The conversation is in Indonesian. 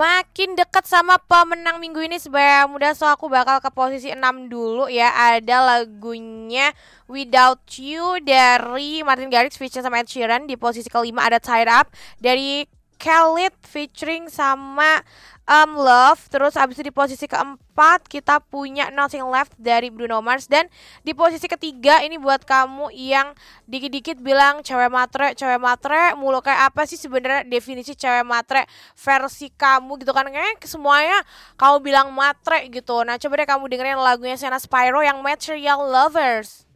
makin dekat sama pemenang minggu ini sebagai muda, so aku bakal ke posisi 6 dulu ya. Ada lagunya Without You dari Martin Garrix featuring sama Ed Sheeran. Di posisi kelima ada Tied Up dari Khalid featuring sama Love. Terus abis itu di posisi keempat kita punya Nothing Left dari Bruno Mars. Dan di posisi ketiga ini buat kamu yang dikit-dikit bilang cewek matre mulu, kayak apa sih sebenarnya definisi cewek matre versi kamu gitu kan? Kayak semuanya kamu bilang matre gitu. Nah coba deh kamu dengerin lagunya Sienna Spyro yang Material Lovers.